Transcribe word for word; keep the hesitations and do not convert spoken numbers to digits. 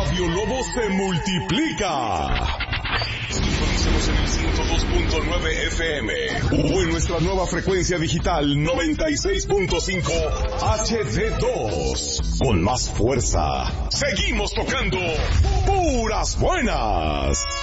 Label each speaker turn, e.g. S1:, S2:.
S1: Radio Lobo se multiplica. Sintonícenos en el ciento dos punto nueve F M o en nuestra nueva frecuencia digital noventa y seis punto cinco H D dos. Con más fuerza, seguimos tocando puras buenas.